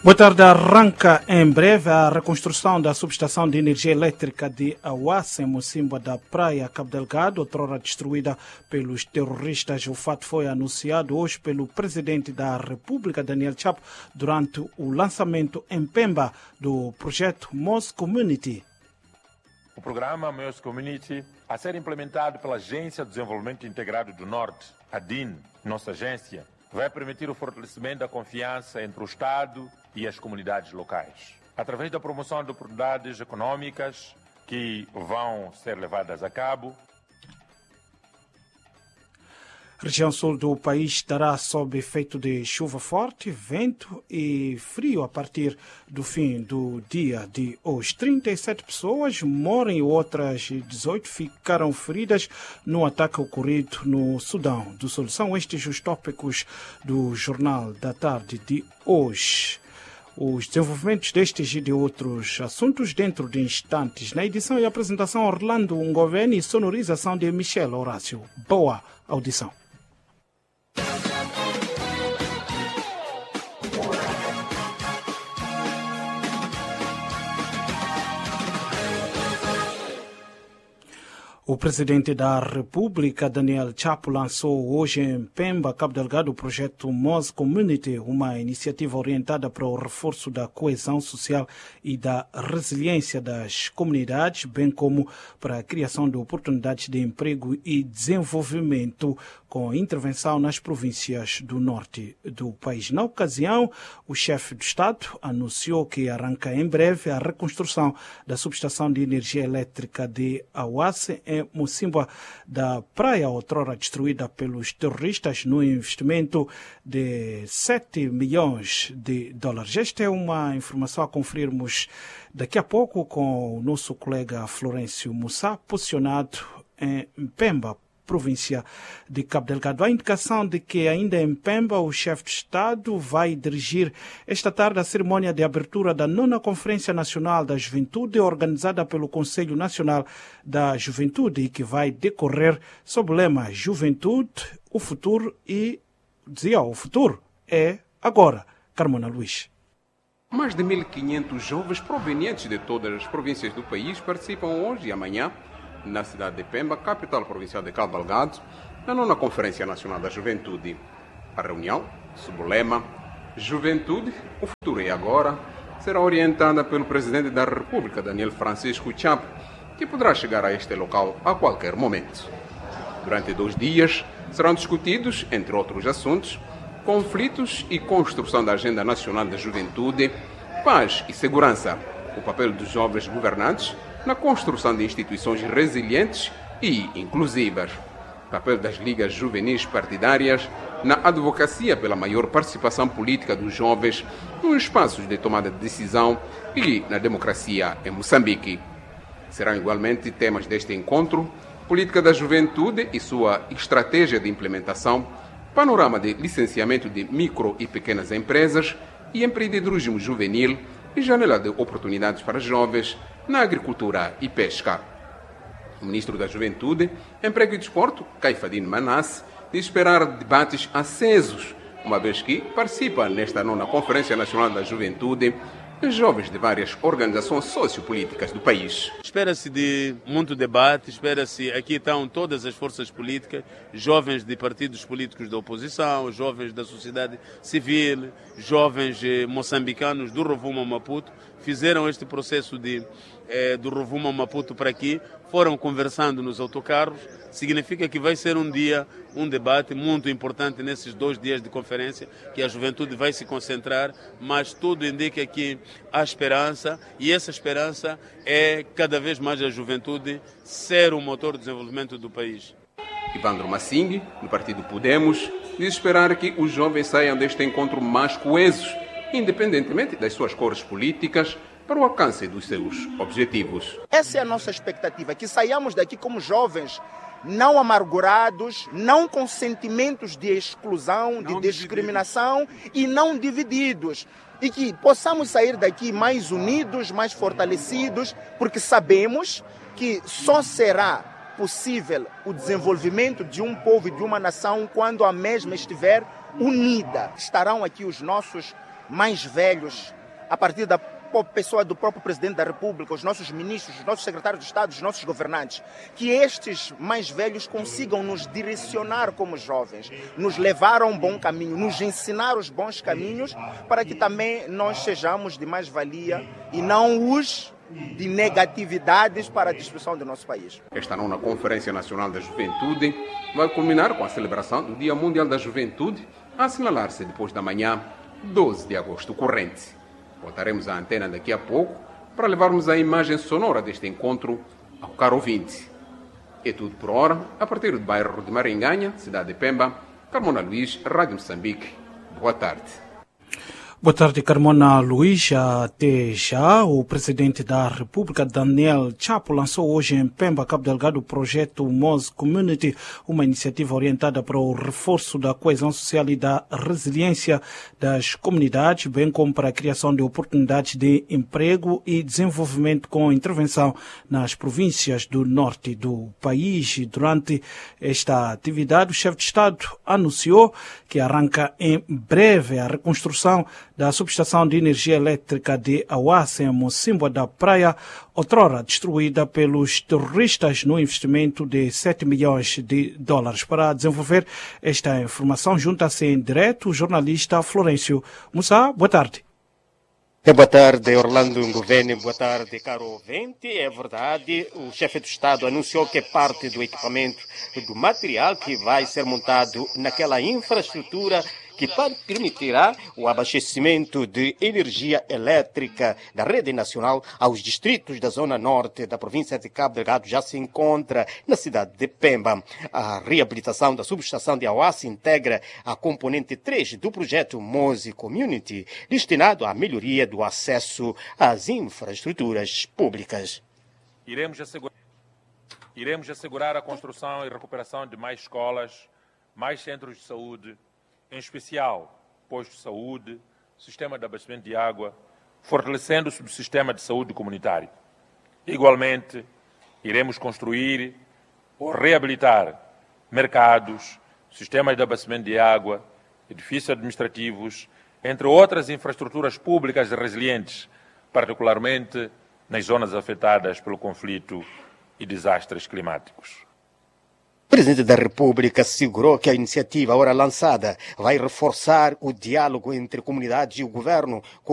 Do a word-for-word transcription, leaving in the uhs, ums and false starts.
Boa tarde. Arranca em breve a reconstrução da subestação de energia elétrica de Awassa, em Mocimboa da Praia, Cabo Delgado, outrora destruída pelos terroristas. O fato foi anunciado hoje pelo presidente da República, Daniel Chapo, durante o lançamento em Pemba do projeto Mos Community. O programa Mos Community, a ser implementado pela Agência de Desenvolvimento Integrado do Norte, a D I N, nossa agência, vai permitir o fortalecimento da confiança entre o Estado e as comunidades locais, através da promoção de oportunidades econômicas que vão ser levadas a cabo. A região sul do país estará sob efeito de chuva forte, vento e frio a partir do fim do dia de hoje. trinta e sete pessoas moram e outras dezoito ficaram feridas no ataque ocorrido no Sudão do Sul. São estes os tópicos do Jornal da Tarde de hoje. Os desenvolvimentos destes e de outros assuntos dentro de instantes. Na edição e apresentação, Orlando Ngoveni e sonorização de Michel Horácio. Boa audição. O presidente da República, Daniel Chapo, lançou hoje em Pemba, Cabo Delgado, o projeto Mos Community, uma iniciativa orientada para o reforço da coesão social e da resiliência das comunidades, bem como para a criação de oportunidades de emprego e desenvolvimento, com intervenção nas províncias do norte do país. Na ocasião, o chefe do Estado anunciou que arranca em breve a reconstrução da subestação de energia elétrica de Awassa, em Mocimboa da Praia, outrora destruída pelos terroristas, no investimento de sete milhões de dólares. Esta é uma informação a conferirmos daqui a pouco com o nosso colega Florencio Mussa, posicionado em Pemba, província de Cabo Delgado. A indicação de que ainda em Pemba o chefe de Estado vai dirigir esta tarde a cerimônia de abertura da nona Conferência Nacional da Juventude, organizada pelo Conselho Nacional da Juventude, e que vai decorrer sob o lema Juventude, o futuro e, dizia, o futuro é agora. Carmona Luís. Mais de mil e quinhentos jovens provenientes de todas as províncias do país participam hoje e amanhã na cidade de Pemba, capital provincial de Cabo Delgado, na nona Conferência Nacional da Juventude. A reunião, sob o lema Juventude, o futuro é agora, será orientada pelo presidente da República, Daniel Francisco Chapo, que poderá chegar a este local a qualquer momento. Durante dois dias, serão discutidos, entre outros assuntos, conflitos e construção da Agenda Nacional da Juventude, paz e segurança, o papel dos jovens governantes na construção de instituições resilientes e inclusivas, papel das ligas juvenis partidárias na advocacia pela maior participação política dos jovens nos espaços de tomada de decisão e na democracia em Moçambique. Serão igualmente temas deste encontro: política da juventude e sua estratégia de implementação, panorama de licenciamento de micro e pequenas empresas e empreendedorismo juvenil e janela de oportunidades para jovens na agricultura e pesca. O ministro da Juventude, Emprego e Desporto, Caifadine Manasse, diz esperar debates acesos, uma vez que participa nesta nona Conferência Nacional da Juventude jovens de várias organizações sociopolíticas do país. Espera-se de muito debate, espera-se, aqui estão todas as forças políticas, jovens de partidos políticos da oposição, jovens da sociedade civil, jovens eh, moçambicanos do Rovuma Maputo, fizeram este processo de, eh, do Rovuma Maputo para aqui, foram conversando nos autocarros. Significa que vai ser um dia, um debate muito importante nesses dois dias de conferência, que a juventude vai se concentrar, mas tudo indica que há esperança, e essa esperança é cada vez mais a juventude ser o motor de desenvolvimento do país. Ivandro Massingue, do partido Podemos, diz esperar que os jovens saiam deste encontro mais coesos, independentemente das suas cores políticas, para o alcance dos seus objetivos. Essa é a nossa expectativa, que saiamos daqui como jovens, não amargurados, não com sentimentos de exclusão, de discriminação e não divididos. E que possamos sair daqui mais unidos, mais fortalecidos, porque sabemos que só será possível o desenvolvimento de um povo e de uma nação quando a mesma estiver unida. Estarão aqui os nossos mais velhos a partir da pessoa do próprio Presidente da República, os nossos ministros, os nossos secretários de Estado, os nossos governantes, que estes mais velhos consigam nos direcionar como jovens, nos levar a um bom caminho, nos ensinar os bons caminhos, para que também nós sejamos de mais-valia e não os de negatividades para a destruição do nosso país. Esta nona Conferência Nacional da Juventude vai culminar com a celebração do Dia Mundial da Juventude, a assinalar-se depois da manhã, doze de agosto corrente. Voltaremos à antena daqui a pouco para levarmos a imagem sonora deste encontro ao caro ouvinte. É tudo por hora, a partir do bairro de Maringanha, cidade de Pemba, Carmona Luís, Rádio Moçambique. Boa tarde. Boa tarde, Carmona Luís. Até já, o presidente da República, Daniel Chapo, lançou hoje em Pemba, Cabo Delgado, o projeto Moz Community, uma iniciativa orientada para o reforço da coesão social e da resiliência das comunidades, bem como para a criação de oportunidades de emprego e desenvolvimento com intervenção nas províncias do norte do país. E durante esta atividade, o chefe de Estado anunciou que arranca em breve a reconstrução da subestação de energia elétrica de Awassa, em Mocimboa da Praia, outrora destruída pelos terroristas no investimento de sete milhões de dólares. Para desenvolver esta informação, junta-se em direto o jornalista Florencio Mussa. Boa tarde. Boa tarde, Orlando Nguvene. Boa tarde, caro ouvinte. É verdade, o chefe do Estado anunciou que parte do equipamento, do material que vai ser montado naquela infraestrutura que permitirá o abastecimento de energia elétrica da rede nacional aos distritos da zona norte da província de Cabo Delgado já se encontra na cidade de Pemba. A reabilitação da subestação de Awassa integra a componente três do projeto Moz Community, destinado à melhoria do acesso às infraestruturas públicas. Iremos assegurar, iremos assegurar a construção e recuperação de mais escolas, mais centros de saúde, em especial postos de saúde, sistema de abastecimento de água, fortalecendo o subsistema de saúde comunitário. Igualmente, iremos construir ou reabilitar mercados, sistemas de abastecimento de água, edifícios administrativos, entre outras infraestruturas públicas resilientes, particularmente nas zonas afetadas pelo conflito e desastres climáticos. O Presidente da República assegurou que a iniciativa agora lançada vai reforçar o diálogo entre comunidades e o governo, com